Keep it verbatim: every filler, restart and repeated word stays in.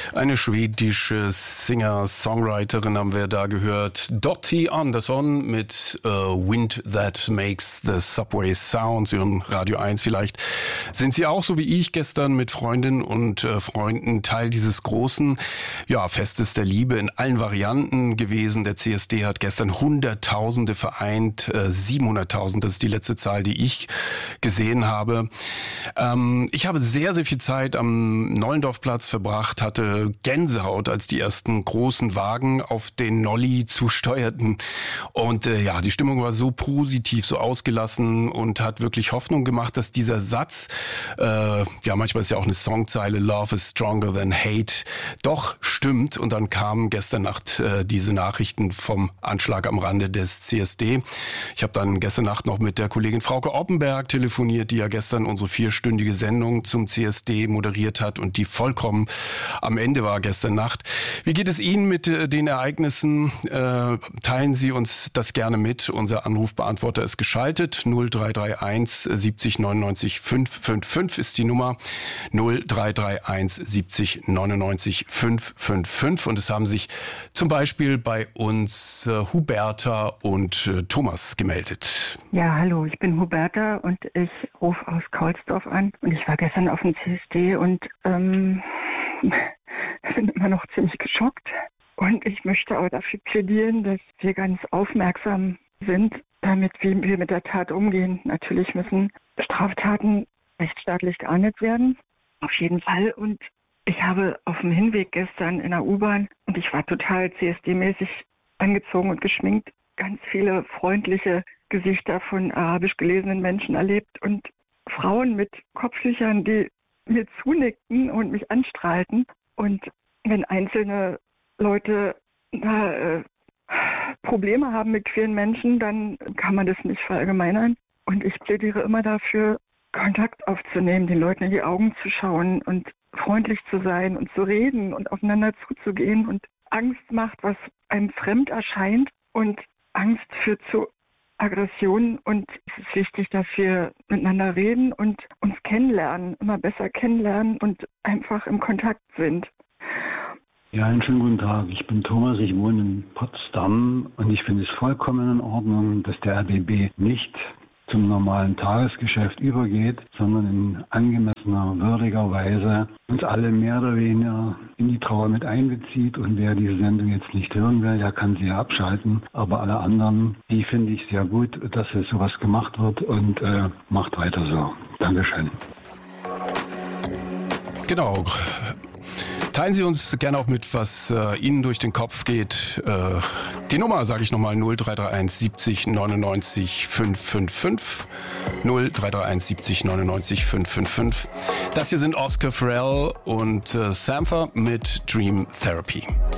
Eine schwedische Singer-Songwriterin haben wir da gehört. Dottie Andersson mit uh, Wind That Makes the Subway Sound. Sie hören Radio eins vielleicht. Sind Sie auch, so wie ich, gestern mit Freundinnen und äh, Freunden Teil dieses großen ja, Festes der Liebe in allen Varianten gewesen? Der C S D hat gestern Hunderttausende vereint, äh, siebenhunderttausend, das ist die letzte Zahl, die ich gesehen habe. Ähm, ich habe sehr, sehr viel Zeit am Nollendorfplatz verbracht, hatte Gänsehaut, als die ersten großen Wagen auf den Nolli zusteuerten. Und äh, ja, die Stimmung war so positiv, so ausgelassen und hat wirklich Hoffnung gemacht, dass dieser Satz, äh, ja manchmal ist ja auch eine Songzeile, Love is stronger than hate, doch stimmt. Und dann kamen gestern Nacht äh, diese Nachrichten vom Anschlag am Rande des C S D. Ich habe dann gestern Nacht noch mit der Kollegin Frauke Oppenberg telefoniert, die ja gestern unsere vierstündige Sendung zum C S D moderiert hat und die vollkommen am Ende war gestern Nacht. Wie geht es Ihnen mit äh, den Ereignissen? Äh, teilen Sie uns das gerne mit. Unser Anrufbeantworter ist geschaltet. null drei drei eins siebzig neunundneunzig fünfhundertfünfundfünfzig ist die Nummer. null drei drei eins siebzig neunundneunzig fünfhundertfünfundfünfzig. Und es haben sich zum Beispiel bei uns äh, Huberta und äh, Thomas gemeldet. Ja, hallo, ich bin Huberta und ich rufe aus Kaulsdorf an. Und ich war gestern auf dem C S D und ähm, bin immer noch ziemlich geschockt. Und ich möchte aber dafür plädieren, dass wir ganz aufmerksam sind, damit wie wir mit der Tat umgehen. Natürlich müssen Straftaten rechtsstaatlich geahndet werden. Auf jeden Fall. Und ich habe auf dem Hinweg gestern in der U-Bahn, und ich war total C S D-mäßig angezogen und geschminkt, ganz viele freundliche Gesichter von arabisch gelesenen Menschen erlebt und Frauen mit Kopftüchern, die mir zunickten und mich anstrahlten. Und wenn einzelne Leute na, äh, Probleme haben mit queeren Menschen, dann kann man das nicht verallgemeinern. Und ich plädiere immer dafür, Kontakt aufzunehmen, den Leuten in die Augen zu schauen und freundlich zu sein und zu reden und aufeinander zuzugehen. Und Angst macht, was einem fremd erscheint, und Angst führt zu Aggression. Und es ist wichtig, dass wir miteinander reden und uns kennenlernen, immer besser kennenlernen und einfach im Kontakt sind. Ja, einen schönen guten Tag. Ich bin Thomas, ich wohne in Potsdam und ich finde es vollkommen in Ordnung, dass der R B B nicht zum normalen Tagesgeschäft übergeht, sondern in angemessener, würdiger Weise uns alle mehr oder weniger in die Trauer mit einbezieht. Und wer diese Sendung jetzt nicht hören will, der kann sie ja abschalten. Aber alle anderen, die finde ich sehr gut, dass es sowas gemacht wird, und äh, macht weiter so. Dankeschön. Genau. Teilen Sie uns gerne auch mit, was äh, Ihnen durch den Kopf geht. Äh, die Nummer sage ich nochmal, null drei drei eins siebzig neunundneunzig fünfhundertfünfundfünfzig. null drei drei eins siebzig neunundneunzig fünfhundertfünfzig. Das hier sind Oscar Farrell und äh, Sampha mit Dream Therapy.